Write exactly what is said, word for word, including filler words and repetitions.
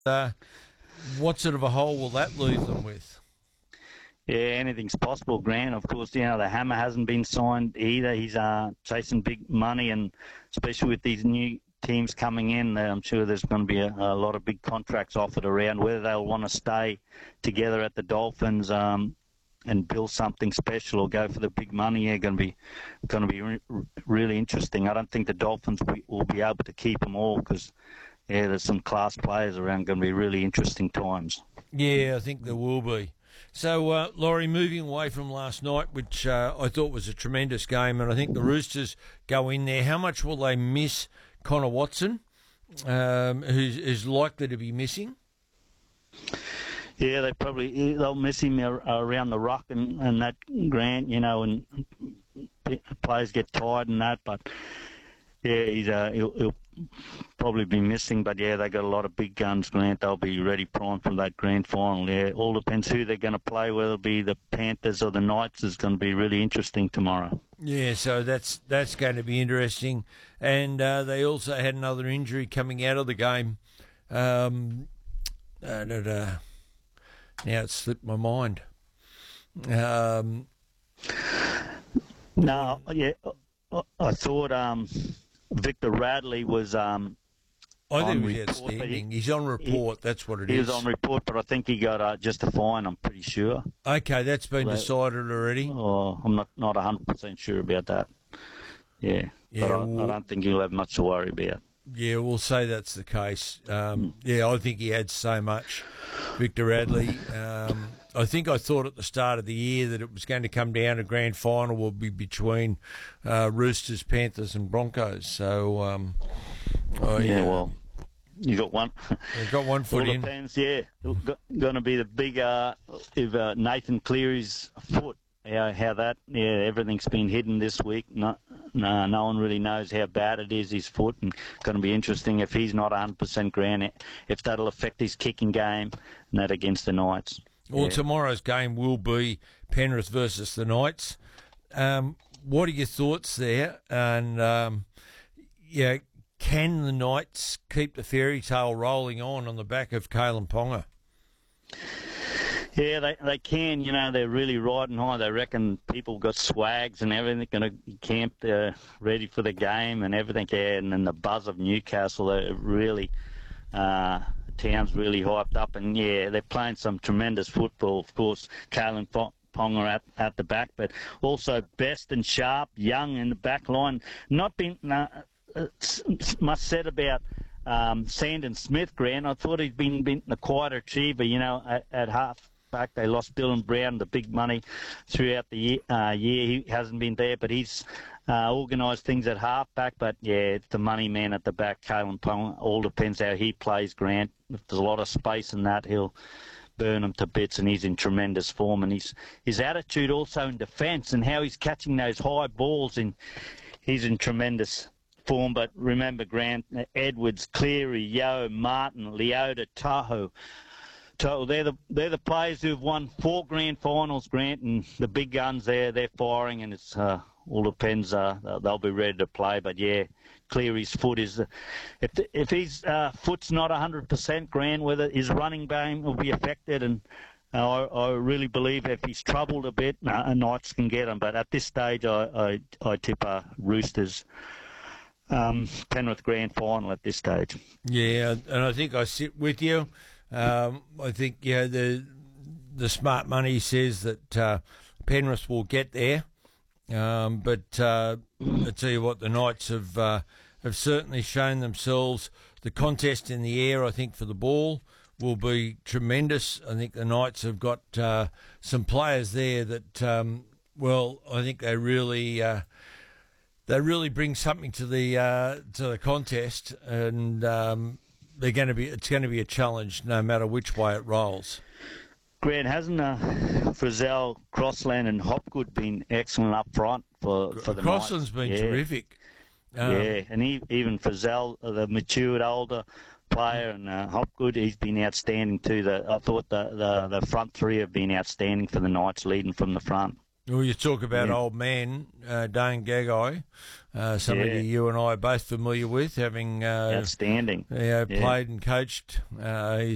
Uh, what sort of a hole will that leave them with? Yeah, anything's possible, Grant. Of course, you know, the Hammer hasn't been signed either. He's uh, chasing big money, and especially with these new teams coming in, uh, I'm sure there's going to be a, a lot of big contracts offered around. Whether they'll want to stay together at the Dolphins um, and build something special or go for the big money, yeah, going to be going to be re- really interesting. I don't think the Dolphins will, will be able to keep them all because, yeah, there's some class players around. Going to be really interesting times. Yeah, I think there will be. So, uh, Laurie, moving away from last night, which uh, I thought was a tremendous game, and I think the Roosters go in there. How much will they miss Connor Watson, um, who's is likely to be missing? Yeah, they probably they'll miss him around the ruck and, and that, Grant. You know, and players get tired and that, but yeah, he's uh, he'll, he'll probably be missing. But yeah, they got a lot of big guns, Grant. They'll be ready primed for that grand final. Yeah, all depends who they're going to play. Whether it be the Panthers or the Knights is going to be really interesting tomorrow. Yeah, so that's that's going to be interesting. And uh, they also had another injury coming out of the game. Um, uh, that, uh, now it slipped my mind. Um, no, yeah, I thought um, Victor Radley was. Um, I think he was outstanding. He, He's on report. He, that's what it he is. He was on report, but I think he got uh, just a fine. I'm pretty sure. Okay, that's been But, decided already. Oh, I'm not not one hundred percent sure about that. Yeah, yeah but I, well, I don't think he'll have much to worry about. Yeah, we'll say that's the case. Um, yeah, I think he had so much, Victor Radley. Um, I think I thought at the start of the year that it was going to come down to grand final will be between uh, Roosters, Panthers, and Broncos. So, um, oh, yeah, yeah, well, you got one. I've got one foot All in. depends, yeah. Going to be the big uh, if uh, Nathan Cleary's foot. Yeah, how that? Yeah, everything's been hidden this week. No, no, no one really knows how bad it is, his foot, and going to be interesting if he's not one hundred percent grand, if that'll affect his kicking game, and that against the Knights. Well, yeah. Tomorrow's game will be Penrith versus the Knights. Um, what are your thoughts there? And um, yeah, can the Knights keep the fairy tale rolling on on the back of Kalen Ponga? Yeah, they they can. You know, they're really riding high. They reckon people got swags and everything, going to be camped uh, ready for the game and everything. Yeah, and then the buzz of Newcastle, they're really, uh, town's really hyped up. And yeah, they're playing some tremendous football. Of course, Kalen Ponga at, at the back, but also Best and Sharp, Young in the back line. Not been uh, much said about um, Sandon Smith, Grant. I thought he'd been, been a quiet achiever, you know, at, at half. Back. They lost Dylan Brown, the big money throughout the year. Uh, year. He hasn't been there, but he's uh, organised things at half-back. But, yeah, it's the money man at the back, Kalen Ponga. All depends how he plays, Grant. If there's a lot of space in that, he'll burn him to bits, and he's in tremendous form. And his, his attitude also in defence and how he's catching those high balls, in, he's in tremendous form. But remember, Grant, Edwards, Cleary, Yeo, Martin, Leota, Tahoe, So they're the they're the players who've won four grand finals, Grant, and the big guns there, they're firing, and it's uh, all depends. Uh, they'll be ready to play, but yeah, Cleary's foot is, uh, if if his uh, foot's not one hundred percent, Grant, whether his running game will be affected, and uh, I, I really believe if he's troubled a bit, uh, Knights can get him. But at this stage, I I, I tip uh, Roosters. Um, Penrith grand final at this stage. Yeah, and I think I sit with you. Um, I think yeah, the the smart money says that uh, Penrith will get there, um, but uh, I tell you what, the Knights have uh, have certainly shown themselves. The contest in the air, I think, for the ball will be tremendous. I think the Knights have got uh, some players there that, um, well, I think they really uh, they really bring something to the uh, to the contest, and um, they're going to be it's going to be a challenge no matter which way it rolls. Grant, hasn't uh, Frizzell, Crossland and Hopgood been excellent up front for, for the Crossland's Knights? been yeah. terrific. Um, yeah, and he, even Frizzell, the matured older player, and uh, Hopgood, he's been outstanding too. The, I thought the, the the front three have been outstanding for the Knights, leading from the front. Well, you talk about yeah. old man uh, Dane Gagai, uh, somebody yeah. you and I are both familiar with, having uh, outstanding, yeah, yeah. played and coached. Uh,